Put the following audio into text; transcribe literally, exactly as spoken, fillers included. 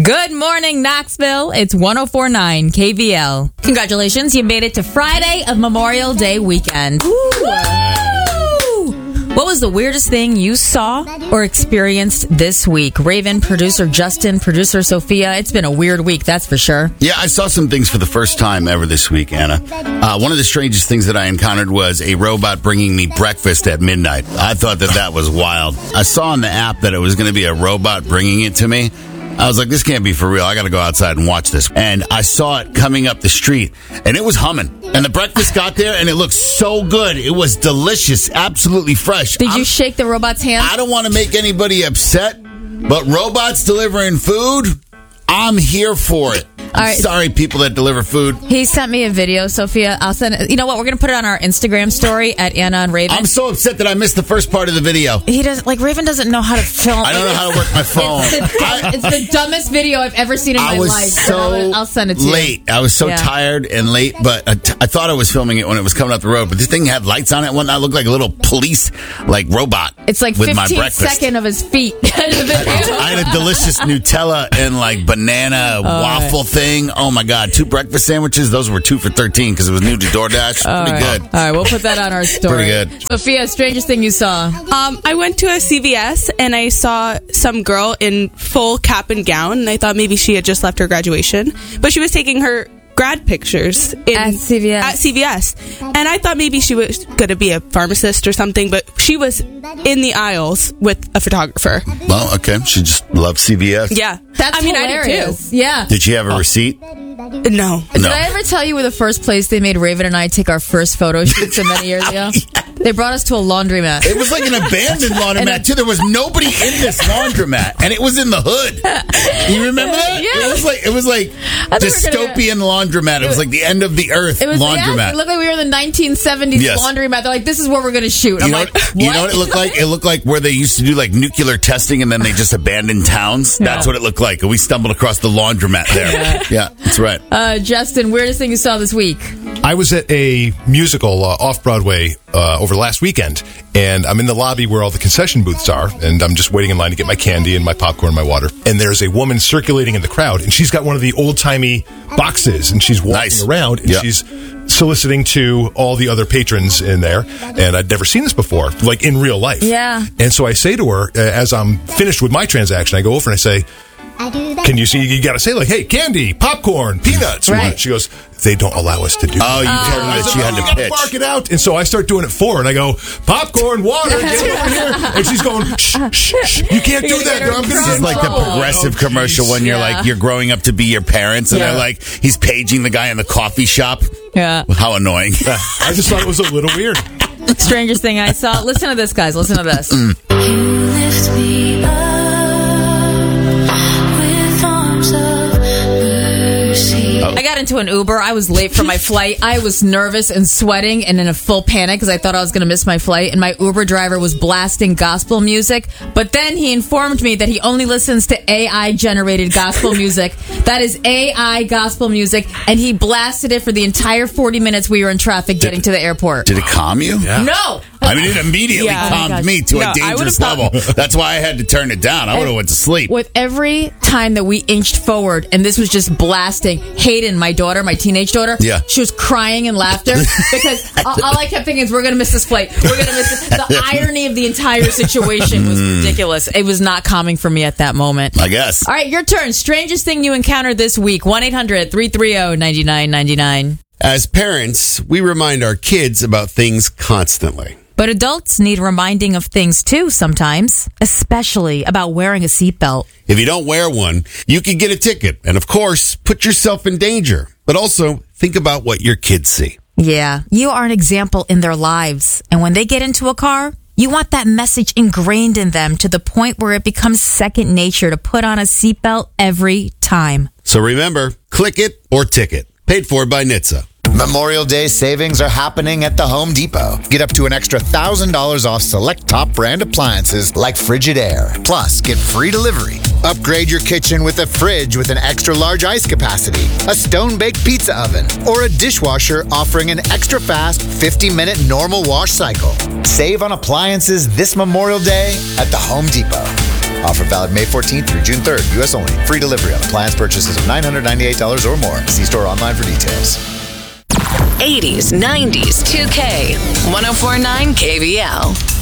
Good morning, Knoxville. It's one oh four point nine K V L. Congratulations, you made it to Friday of Memorial Day weekend. Woo! What was the weirdest thing you saw or experienced this week? Raven, producer Justin, producer Sophia. It's been a weird week, that's for sure. Yeah, I saw some things for the first time ever this week, Anna. Uh, one of the strangest things that I encountered was a robot bringing me breakfast at midnight. I thought that that was wild. I saw on the app that it was going to be a robot bringing it to me. I was like, this can't be for real. I got to go outside and watch this. And I saw it coming up the street, and it was humming. And the breakfast got there, and it looked so good. It was delicious, absolutely fresh. Did I'm, you shake the robot's hand? I don't want to make anybody upset, but robots delivering food, I'm here for it. All right. Sorry, people that deliver food. He sent me a video, Sophia. I'll send it. You know what? We're going to put it on our Instagram story at Anna and Raven. I'm so upset that I missed the first part of the video. He doesn't, like, Raven doesn't know how to film. I don't know how to work my phone. It's the, I, it's the dumbest video I've ever seen in I my was life. so I'll, I'll send it to late. you. I was so Yeah. tired and late, but I, t- I thought I was filming it when it was coming up the road. But this thing had lights on it and whatnot. It looked like a little police, like, robot. It's like with my fifteen breakfast. second of his feet. I had a delicious Nutella and like banana waffle right. thing. Oh my God. Two breakfast sandwiches. Those were two for thirteen because it was new to DoorDash. All Pretty right. good. All right, we'll put that on our story. Pretty good. Sophia, strangest thing you saw? Um, I went to a C V S and I saw some girl in full cap and gown, and I thought maybe she had just left her graduation, but she was taking her grad pictures in, At C V S. At C V S, and I thought maybe she was going to be a pharmacist or something, but she was in the aisles with a photographer. Well, okay. She just loves C V S. Yeah, That's I mean, hilarious. I did Yeah. Did she have a receipt? too. No, Did No. I ever tell you where the first place they made Raven and I take our first photo shoot so many years ago? They brought us to a laundromat. It was like an abandoned laundromat, too. There was nobody in this laundromat, and it was in the hood. You remember that? Yeah. It was like it was like thought we were gonna- dystopian laundromat. It was like the end of the earth It was yeah, laundromat. it looked like we were in the nineteen seventies Yes. laundromat. They're like, this is where we're going to shoot. I'm You know, like, what, what? you know what it looked like? It looked like where they used to do like nuclear testing and then they just abandoned towns. That's what it looked like. And we stumbled across the laundromat there. Yeah. Yeah, that's right. Uh, Justin, weirdest thing you saw this week? I was at a musical uh, off-Broadway uh, over last weekend, and I'm in the lobby where all the concession booths are, and I'm just waiting in line to get my candy and my popcorn and my water. And there's a woman circulating in the crowd, and she's got one of the old-timey boxes, and she's walking Nice. around, and Yeah. she's soliciting to all the other patrons in there. And I'd never seen this before, like in real life. Yeah. And so I say to her, uh, as I'm finished with my transaction, I go over and I say, can you see, you got to say like, hey, candy, popcorn, peanuts. Right. She goes, they don't allow us to do Oh, you that. told her I that said, you "No, had you to gotta pitch. bark it out. And so I start doing it for her, and I go, popcorn, water, get over here. And she's going, shh, shh, shh. You can't do You're that. gonna get her I'm in gonna This is get like the in trouble." progressive Oh, commercial geez. when you're Yeah. like, you're growing up to be your parents and Yeah. they're like, he's paging the guy in the coffee shop. Yeah. How annoying. I just thought it was a little weird. Strangest thing I saw. Listen to this, guys. Listen to this. Mm. You lift me up with arms of mercy. I got into an Uber. I was late for my flight. I was nervous and sweating and in a full panic because I thought I was going to miss my flight. And my Uber driver was blasting gospel music. But then he informed me that he only listens to A I-generated gospel music. That is A I gospel music. And he blasted it for the entire forty minutes we were in traffic getting to the airport. Did it calm you? Yeah. No! I mean, it immediately Yeah. calmed Oh my me to No, a I dangerous would've thought- level. That's why I had to turn it down. I would have went to sleep. With every time that we inched forward and this was just blasting, Hayden, my daughter, my teenage daughter, Yeah. she was crying in laughter because all, all I kept thinking is, we're going to miss this flight. We're going to miss this. The irony of the entire situation was ridiculous. It was not calming for me at that moment. I guess. All right, your turn. Strangest thing you encountered this week. one eight hundred three three zero nine nine nine nine. As parents, we remind our kids about things constantly. But adults need reminding of things too sometimes, especially about wearing a seatbelt. If you don't wear one, you could get a ticket and, of course, put yourself in danger. But also, think about what your kids see. Yeah, you are an example in their lives. And when they get into a car, you want that message ingrained in them to the point where it becomes second nature to put on a seatbelt every time. So remember, click it or ticket. Paid for by N H T S A. Memorial Day savings are happening at the Home Depot. Get up to an extra one thousand dollars off select top brand appliances like Frigidaire. Plus, get free delivery. Upgrade your kitchen with a fridge with an extra large ice capacity, a stone-baked pizza oven, or a dishwasher offering an extra fast fifty minute normal wash cycle. Save on appliances this Memorial Day at the Home Depot. Offer valid May fourteenth through June third. U S only. Free delivery on appliance purchases of nine hundred ninety-eight dollars or more. See store online for details. eighties, nineties, two K, one oh four point nine K V L.